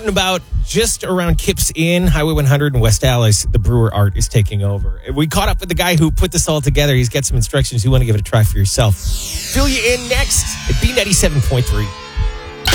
and about just around Kips Inn, Highway 100 in West Allis. The Brewer Art is taking over. We caught up with the guy who put this all together. He's got some instructions. You want to give it a try for yourself. Fill you in next at B97.3.